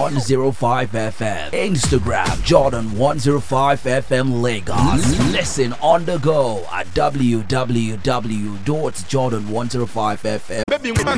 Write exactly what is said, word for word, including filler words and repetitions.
one oh five F M. Instagram Jordan one oh five F M Lagos. Listen on the go at w w w dot jordan one oh five f m.